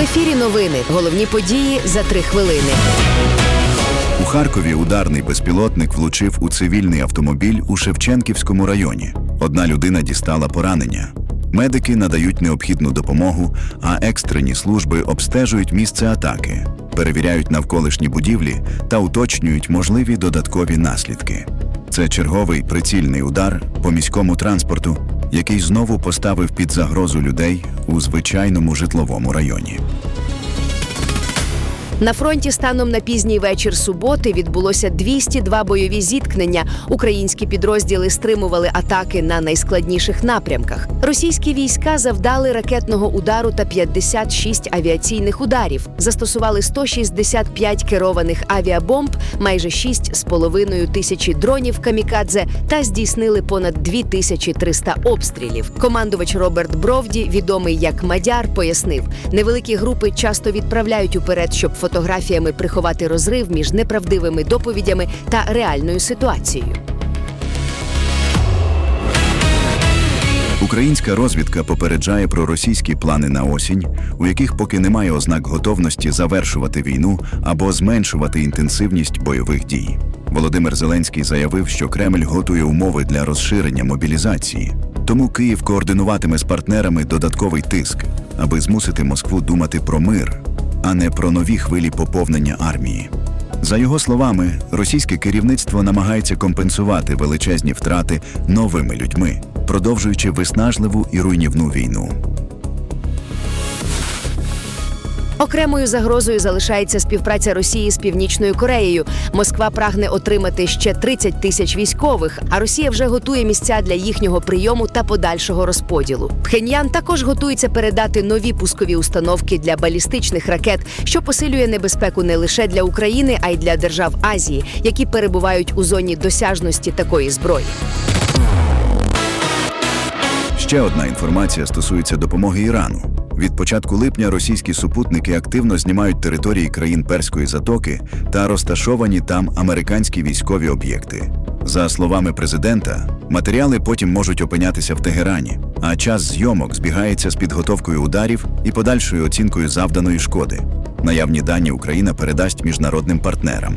ефірі новини. Головні події за 3 хвилини. У Харкові ударний безпілотник влучив у цивільний автомобіль у Шевченківському районі. Одна людина дістала поранення. Медики надають необхідну допомогу, а екстрені служби обстежують місце атаки, перевіряють навколишні будівлі та уточнюють можливі додаткові наслідки. Це черговий прицільний удар по міському транспорту, який знову поставив під загрозу людей у звичайному житловому районі. На фронті станом на пізній вечір суботи відбулося 202 бойові зіткнення. Українські підрозділи стримували атаки на найскладніших напрямках. Російські війська завдали ракетного удару та 56 авіаційних ударів. Застосували 165 керованих авіабомб, майже 6,5 тисячі дронів камікадзе та здійснили понад 2300 обстрілів. Командувач Роберт Бровді, відомий як Мадяр, пояснив, невеликі групи часто відправляють уперед, щоб фотографіями приховати розрив між неправдивими доповідями та реальною ситуацією. Українська розвідка попереджає про російські плани на осінь, у яких поки немає ознак готовності завершувати війну або зменшувати інтенсивність бойових дій. Володимир Зеленський заявив, що Кремль готує умови для розширення мобілізації. Тому Київ координуватиме з партнерами додатковий тиск, аби змусити Москву думати про мир, а не про нові хвилі поповнення армії. За його словами, російське керівництво намагається компенсувати величезні втрати новими людьми, продовжуючи виснажливу і руйнівну війну. Окремою загрозою залишається співпраця Росії з Північною Кореєю. Москва прагне отримати ще 30 тисяч військових, а Росія вже готує місця для їхнього прийому та подальшого розподілу. Пхеньян також готується передати нові пускові установки для балістичних ракет, що посилює небезпеку не лише для України, а й для держав Азії, які перебувають у зоні досяжності такої зброї. Ще одна інформація стосується допомоги Ірану. Від початку липня російські супутники активно знімають території країн Перської затоки та розташовані там американські військові об'єкти. За словами президента, матеріали потім можуть опинятися в Тегерані, а час зйомок збігається з підготовкою ударів і подальшою оцінкою завданої шкоди. Наявні дані Україна передасть міжнародним партнерам.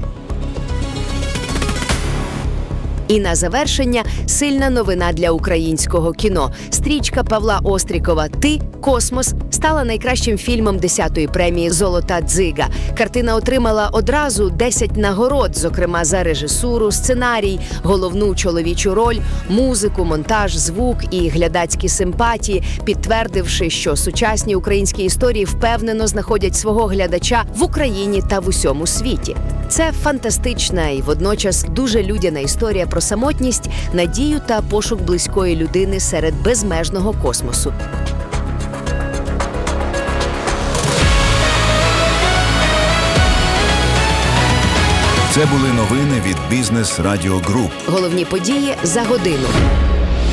І на завершення сильна новина для українського кіно. Стрічка Павла Острікова «Ти. Космос» стала найкращим фільмом 10-ї премії «Золота дзига». Картина отримала одразу 10 нагород, зокрема за режисуру, сценарій, головну чоловічу роль, музику, монтаж, звук і глядацькі симпатії, підтвердивши, що сучасні українські історії впевнено знаходять свого глядача в Україні та в усьому світі. Це фантастична і водночас дуже людяна історія про самотність, надію та пошук близької людини серед безмежного космосу. Це були новини від Бізнес Радіо Груп. Головні події за годину.